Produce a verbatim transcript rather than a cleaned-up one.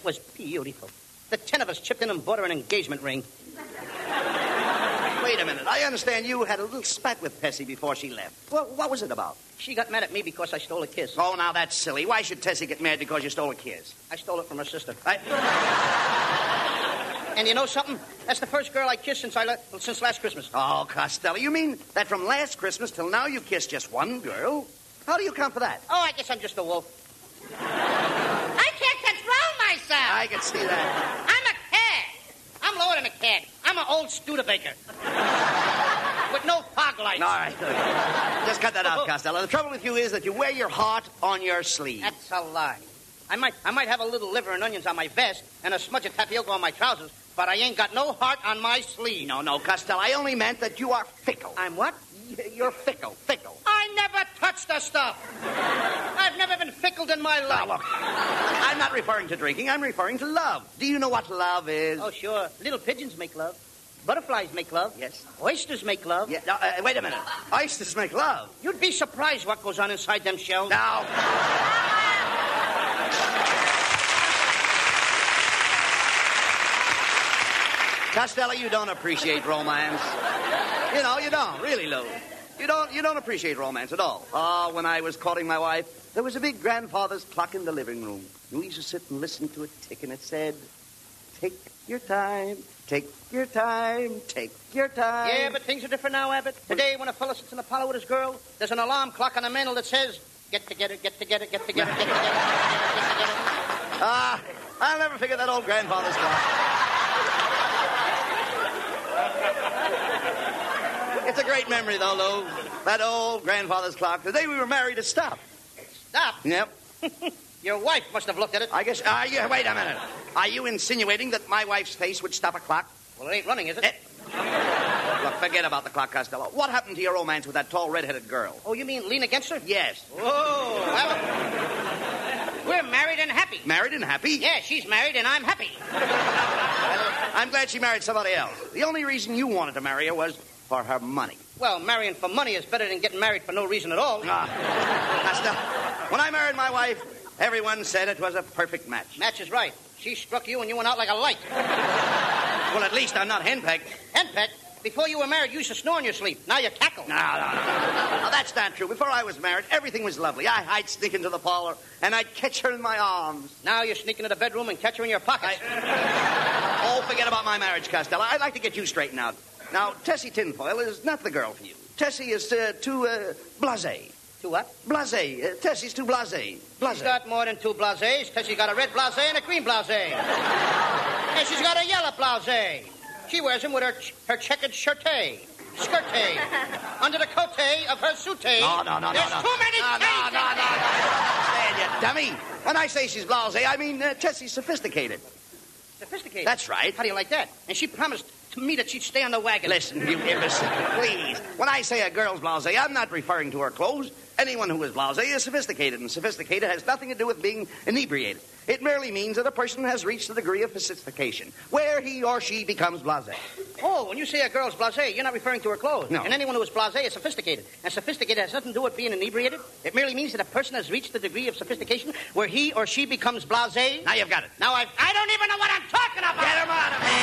It was beautiful. The ten of us chipped in and bought her an engagement ring. Wait a minute. I understand you had a little spat with Tessie before she left. Well, what was it about? She got mad at me because I stole a kiss. Oh, now that's silly. Why should Tessie get mad because you stole a kiss? I stole it from her sister. I... And you know something? That's the first girl I kissed since I le- since last Christmas. Oh, Costello, you mean that from last Christmas till now you've kissed just one girl? How do you account for that? Oh, I guess I'm just a wolf. I can't control myself. I can see that. I'm a cad. I'm lower than a cad. I'm an old Studebaker. With no fog lights. All right. Just cut that out, Costello. The trouble with you is that you wear your heart on your sleeve. That's a lie. I might I might have a little liver and onions on my vest and a smudge of tapioca on my trousers, but I ain't got no heart on my sleeve. No, no, Costello. I only meant that you are fickle. I'm what? You're fickle, fickle. I never touched the stuff. I've never been fickled in my life. Now, look, I'm not referring to drinking. I'm referring to love. Do you know what love is? Oh, sure. Little pigeons make love. Butterflies make love. Yes. Oysters make love. Yeah. Now, uh, wait a minute. Oysters make love. You'd be surprised what goes on inside them shells. Now... Costello, you don't appreciate romance. You know, you don't, really, Lou. You don't you don't appreciate romance at all. Oh, when I was courting my wife, there was a big grandfather's clock in the living room. We used to sit and listen to it tick, and it said, take your time, take your time, take your time. Yeah, but things are different now, Abbott. Today, when a fellow sits in the parlor with his girl, there's an alarm clock on the mantel that says, get together, get together, get together, get together, get together. Ah, I'll never forget that old grandfather's clock. It's a great memory, though, Lou. That old grandfather's clock. The day we were married, it stopped. Stop. Yep. Your wife must have looked at it. I guess... Uh, yeah, wait a minute. Are you insinuating that my wife's face would stop a clock? Well, it ain't running, is it? it Look, forget about the clock, Costello. What happened to your romance with that tall, red-headed girl? Oh, you mean lean against her? Yes. Oh, well, we're married and happy. Married and happy? Yeah, she's married and I'm happy. I'm glad she married somebody else. The only reason you wanted to marry her was for her money. Well, marrying for money is better than getting married for no reason at all. Ah, Costello, when I married my wife, everyone said it was a perfect match. Match is right. She struck you and you went out like a light. Well, at least I'm not henpecked. Henpecked? Before you were married, you used to snore in your sleep. Now you cackle. No, no, no. No, that's not true. Before I was married, everything was lovely. I, I'd sneak into the parlor, and I'd catch her in my arms. Now you sneak into the bedroom and catch her in your pockets. I... Oh, forget about my marriage, Costello. I'd like to get you straightened out. Now, Tessie Tinfoil is not the girl for you. Tessie is uh, too uh, blasé. Too what? Blasé. Uh, Tessie's too blasé. Blasé. She's got more than two blasés. Tessie's got a red blasé and a green blasé. And she's got a yellow blasé. She wears them with her ch- her checkered shirtay, skirtay, under the cote of her soutay. No, no, no, There's no, no. too many no, T's no, in no, no, there. no, no. Understand, you dummy. When I say she's blasé, I mean uh, Tessie's sophisticated. Sophisticated? That's right. How do you like that? And she promised to me that she'd stay on the wagon. Listen, you imbecile, please. When I say a girl's blasé, I'm not referring to her clothes. Anyone who is blasé is sophisticated, and sophisticated has nothing to do with being inebriated. It merely means that a person has reached a degree of sophistication, where he or she becomes blasé. Oh, when you say a girl's blasé, you're not referring to her clothes. No. And anyone who is blasé is sophisticated. And sophisticated has nothing to do with being inebriated. It merely means that a person has reached the degree of sophistication where he or she becomes blasé. Now you've got it. Now I've... I don't even know what I'm talking about! Get him out of here!